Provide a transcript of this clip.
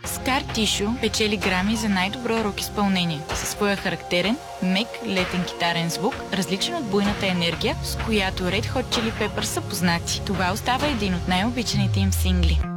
Scar Tissue печели грами за най-добро рок изпълнение със своя характерен, мек, летен китарен звук, различен от буйната енергия, с която Red Hot Chili Peppers са познати. Това остава един от най-обичаните им сингли.